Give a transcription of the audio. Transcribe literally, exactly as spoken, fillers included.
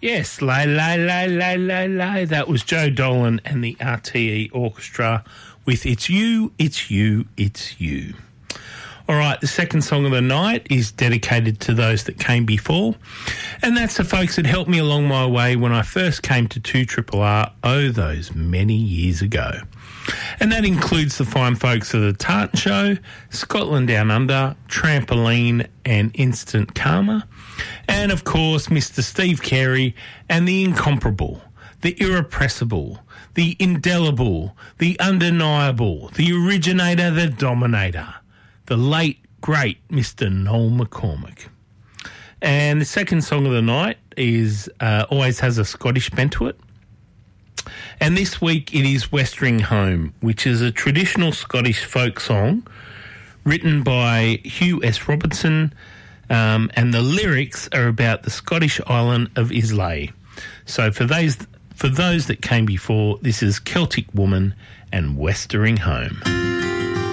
Yes, lay, lay, lay, lay, lay, lay. That was Joe Dolan and the R T E Orchestra with It's You, It's You, It's You. All right, the second song of the night is dedicated to those that came before, and that's the folks that helped me along my way when I first came to two R R R, oh, those many years ago. And that includes the fine folks of the Tartan Show, Scotland Down Under, Trampoline and Instant Karma, and of course Mister Steve Carey and the incomparable, the irrepressible, the indelible, the undeniable, the originator, the dominator, the late, great Mister Noel McCormick. And the second song of the night is uh, always has a Scottish bent to it. And this week it is Westering Home, which is a traditional Scottish folk song written by Hugh S. Robertson, um, and the lyrics are about the Scottish island of Islay. So for those, for those that came before, this is Celtic Woman and Westering Home.